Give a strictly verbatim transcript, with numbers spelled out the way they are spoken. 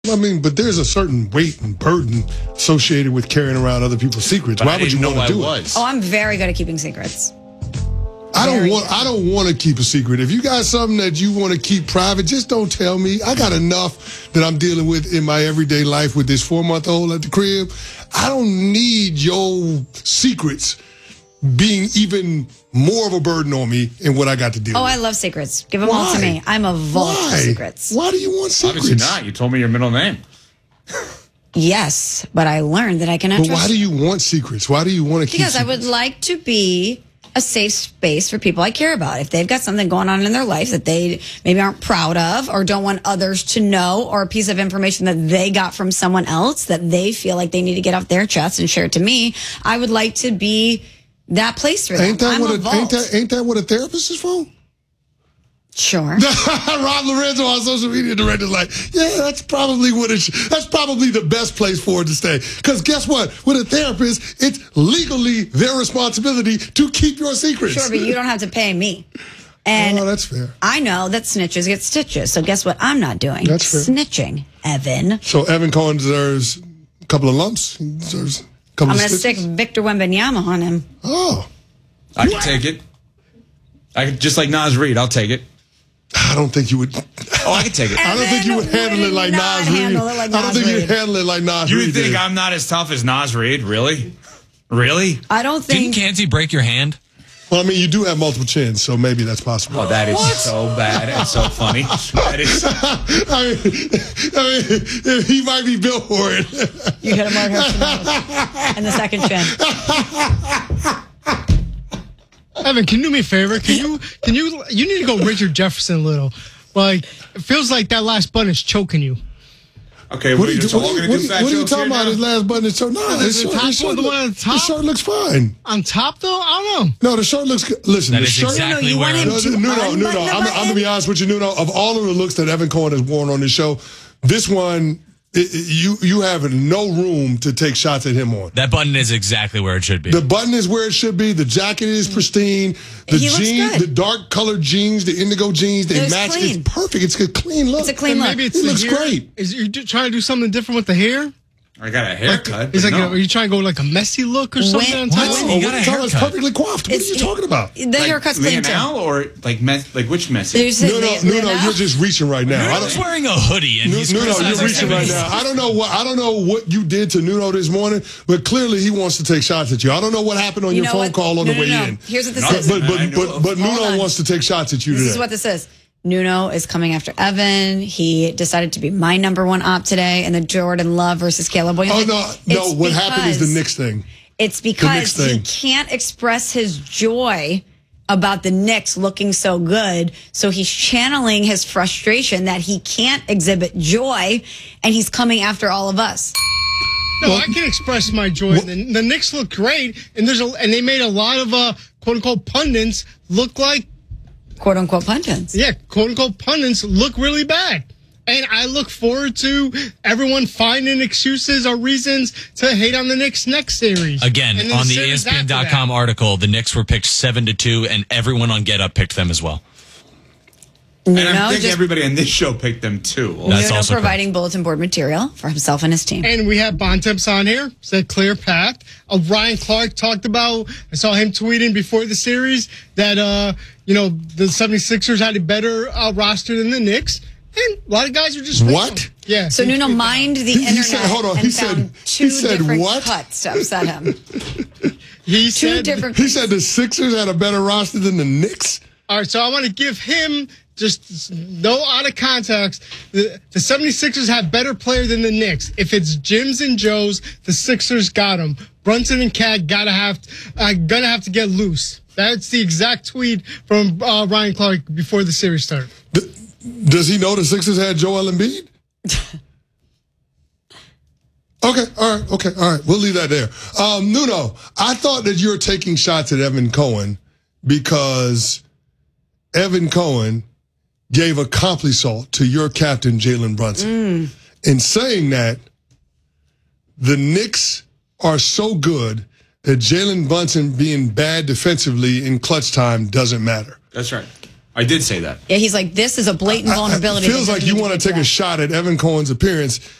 I mean, but there's a certain weight and burden associated with carrying around other people's secrets. But Why I would you didn't want to know do I it? was. Oh, I'm very good at keeping secrets. I don't Very want. good. I don't want to keep a secret. If you got something that you want to keep private, just don't tell me. I got enough that I'm dealing with in my everyday life with this four month old at the crib. I don't need your secrets being even more of a burden on me in what I got to deal Oh, with. I love secrets. Give them all to Why? me. I'm a vault Why? of secrets. Why do you want secrets? Obviously not. You told me your middle name. Yes, but I learned that I cannot But trust why do you want secrets? Why do you want to keep Because I secrets? would like to be a safe space for people I care about. If they've got something going on in their life that they maybe aren't proud of or don't want others to know, or a piece of information that they got from someone else that they feel like they need to get off their chest and share it to me, I would like to be that place for them. Ain't that I'm what a a, vault. ain't that ain't that what a therapist is for? Sure. Rob Lorenzo on social media director is like, yeah, that's probably what it. Sh- that's probably the best place for it to stay. Because guess what? With a therapist, it's legally their responsibility to keep your secrets. Sure, but you don't have to pay me. And Oh, that's fair. I know that snitches get stitches. So guess what I'm not doing? That's fair. Snitching, Evan. So Evan Cohen deserves a couple of lumps. He deserves a couple I'm of going to stitches. stick Victor Wembanyama on him. Oh, I can take it. I could, just like Nas Reed, I'll take it. I don't think you would. Oh, I can take it. I don't think you would handle it like not Nas Reed. handle it like I don't Nas think you'd Reed. handle it like Nas You Reed think did. I'm not as tough as Nas Reed? Really? Really? I don't think. Didn't Canty break your hand? Well, I mean, you do have multiple chins, so maybe that's possible. Oh, that is so bad and so funny. That is. I mean, I mean, he might be built for it. You hit him right across in the second chin. Evan, can you do me a favor? Can you, can you, you need to go Richard Jefferson a little. Like, it feels like that last button is choking you. Okay, What what are are you, you, do- all what, going what, to do what fat are you jokes talking here about? now? His last button is so no. the His shirt, top his shirt, one, the look- one on the top? the shirt looks fine. On top, though? I don't know. No, the shirt looks good. Listen, That the is shirt. exactly you where. want him No, to no, no, no, no. unbutton the I'm, I'm gonna be honest with you, Nuno. Of all of the looks that Evan Cohen has worn on this show, this one, it, it- you you have no room to take shots at him on. That button is exactly where it should be. The button is where it should be. The jacket is pristine. The He looks jeans, good. the dark colored jeans, the indigo jeans, they It's match. clean. It's perfect. It's a clean look. It's a clean And look. maybe it's He the looks hair. great. Is you do- trying to do something different with the hair? I got a haircut. Is but like, no. a, are you trying to go like a messy look or something? When- on top? What? Oh, You got what a you talking about? It's haircut. perfectly coiffed. What It's- are you talking about? The like haircut's me clean and too. Al, or like mess, like which message? There's No, no, the- no, the- no. the- You're just reaching right now. I Nuno's don't, wearing a hoodie and he's Nuno, you're criticizing reaching right Timmons. now. I don't know what I don't know what you did to Nuno this morning, but clearly he wants to take shots at you. I don't know what happened on You your know phone what? call on No, the no, way no. in. Here's what this But- is. But but I but know. but, Hold Nuno on. wants to take shots at you This today. is what this is. Nuno is coming after Evan. He decided to be my number one op today in the Jordan Love versus Caleb Williams. oh no, no. It's What happened is the because- Knicks thing. It's because thing. he can't express his joy about the Knicks looking so good. So he's channeling his frustration that he can't exhibit joy, and he's coming after all of us. No, I can express my joy. The, the Knicks look great, and there's a, and they made a lot of uh, quote unquote pundits look like Quote unquote pundits. yeah, quote unquote pundits look really bad. And I look forward to everyone finding excuses or reasons to hate on the Knicks next series. Again, And then on the E series S P N dot com after article, the Knicks were picked seven to two, and everyone on Get Up picked them as well. and Nuno I'm thinking just everybody on this show picked them too. That's Nuno also providing bulletin board material for himself and his team. that. And we have Bontemps on here, said clear path. Uh, Ryan Clark talked about, I saw him tweeting before the series that, uh, you know, the 76ers had a better uh, roster than the Knicks. And a lot of guys are just What? Yeah. So he Nuno tweeted that. mined the He- he internet said- hold on, and he said- found he two said different what? cuts to upset him. He Two said, different. He said the Sixers had a better roster than the Knicks. All right, so I want to give him just no out of context. The, the 76ers have better player than the Knicks. If it's Jims and Joes, the Sixers got them. Brunson and Cat gotta have uh, gonna have to get loose. That's the exact tweet from uh, Ryan Clark before the series started. D- Does he know the Sixers had Joel Embiid? Okay, all right, okay, all right. We'll leave that there. Um, Nuno, I thought that you were taking shots at Evan Cohen because Evan Cohen gave a compliment to your captain, Jalen Brunson. In saying that, the Knicks are so good that Jalen Brunson being bad defensively in clutch time doesn't matter. That's right. I did say that. Yeah, he's like, this is a blatant vulnerability. It feels that like doesn't you need want to be take a addressed. shot at Evan Cohen's appearance